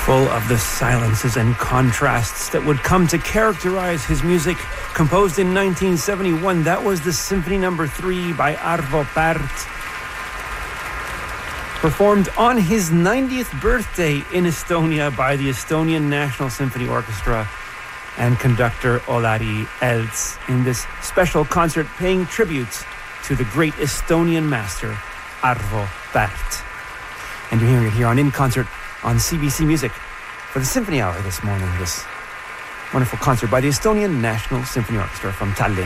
Full of the silences and contrasts that would come to characterize his music. Composed in 1971, that was the Symphony No. 3 by Arvo Pärt. Performed on his 90th birthday in Estonia by the Estonian National Symphony Orchestra and conductor Olari Elts in this special concert paying tribute to the great Estonian master Arvo Pärt. And you're hearing it here on In Concert on CBC Music for the Symphony Hour this morning, this wonderful concert by the Estonian National Symphony Orchestra from Tallinn.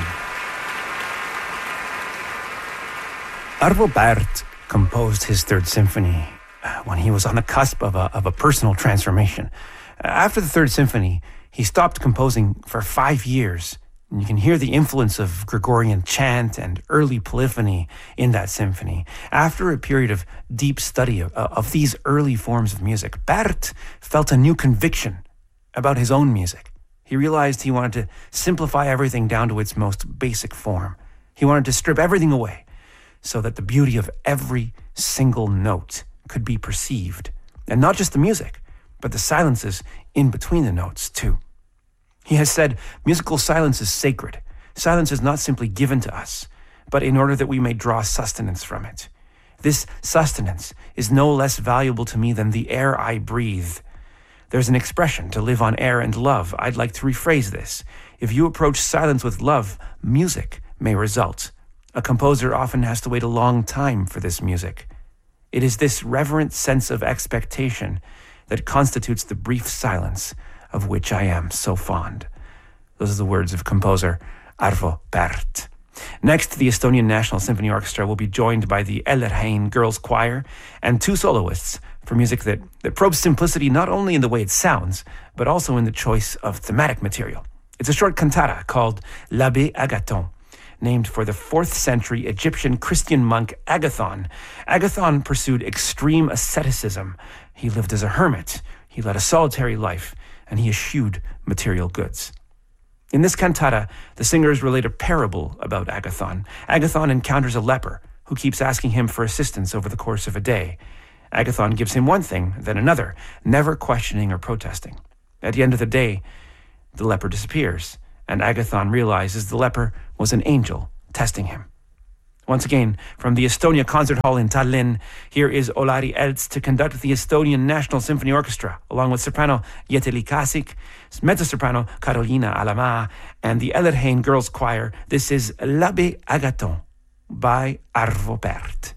Arvo Pärt composed his Third Symphony when he was on the cusp of a personal transformation. After the Third Symphony, he stopped composing for 5 years. And you can hear the influence of Gregorian chant and early polyphony in that symphony. After a period of deep study of these early forms of music, Pärt felt a new conviction about his own music. He realized he wanted to simplify everything down to its most basic form. He wanted to strip everything away so that the beauty of every single note could be perceived. And not just the music, but the silences in between the notes too. He has said, musical silence is sacred. Silence is not simply given to us, but in order that we may draw sustenance from it. This sustenance is no less valuable to me than the air I breathe. There's an expression, to live on air and love. I'd like to rephrase this. If you approach silence with love, music may result. A composer often has to wait a long time for this music. It is this reverent sense of expectation that constitutes the brief silence of which I am so fond. Those are the words of composer Arvo Pärt. Next, the Estonian National Symphony Orchestra will be joined by the Ellerheim Girls Choir and 2 soloists for music that probes simplicity not only in the way it sounds, but also in the choice of thematic material. It's a short cantata called L'Abbé Agathon, named for the 4th century Egyptian Christian monk Agathon. Agathon pursued extreme asceticism. He lived as a hermit. He led a solitary life, and he eschewed material goods. In this cantata, the singers relate a parable about Agathon. Agathon encounters a leper who keeps asking him for assistance over the course of a day. Agathon gives him one thing, then another, never questioning or protesting. At the end of the day, the leper disappears, and Agathon realizes the leper was an angel testing him. Once again, from the Estonia Concert Hall in Tallinn, here is Olari Elts to conduct the Estonian National Symphony Orchestra, along with soprano Jeteli Kasik, mezzo-soprano Carolina Alamaa, and the Ellerheim Girls Choir. This is L'Abbé Agathon by Arvo Pärt.